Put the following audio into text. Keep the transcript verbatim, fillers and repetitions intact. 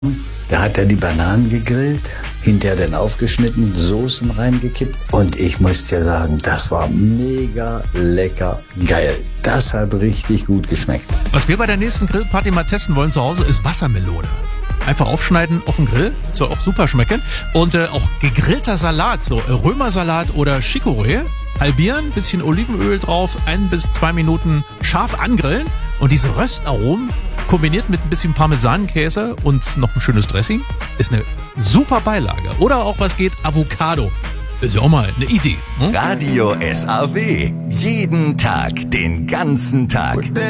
Da hat er die Bananen gegrillt, hinterher dann aufgeschnitten, Soßen reingekippt und ich muss dir sagen, das war mega lecker geil. Das hat richtig gut geschmeckt. Was wir bei der nächsten Grillparty mal testen wollen zu Hause ist Wassermelone. Einfach aufschneiden auf den Grill, soll auch super schmecken. Und äh, auch gegrillter Salat, so Römersalat oder Chicorée. Halbieren, bisschen Olivenöl drauf, ein bis zwei Minuten scharf angrillen und diese Röstaromen kombiniert mit ein bisschen Parmesankäse und noch ein schönes Dressing ist eine super Beilage. Oder auch was geht, Avocado. Ist ja auch mal eine Idee. Hm? Radio S A W. Jeden Tag, den ganzen Tag.